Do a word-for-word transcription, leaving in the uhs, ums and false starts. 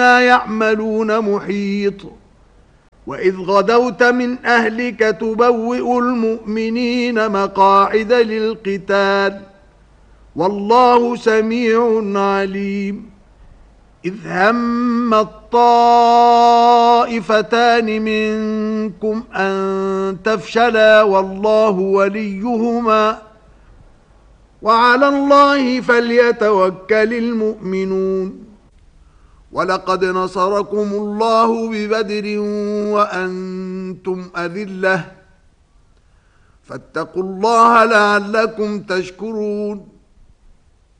ما يعملون محيط وإذ غدوت من أهلك تبوئ المؤمنين مقاعد للقتال والله سميع عليم إذ هم الطائفتان منكم أن تفشلا والله وليهما وعلى الله فليتوكل المؤمنون ولقد نصركم الله ببدر وأنتم أذلة فاتقوا الله لعلكم تشكرون